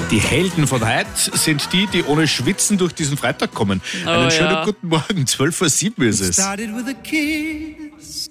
Die Helden von heute sind die, die ohne Schwitzen durch diesen Freitag kommen. Einen schönen guten Morgen, 12:07 ist es.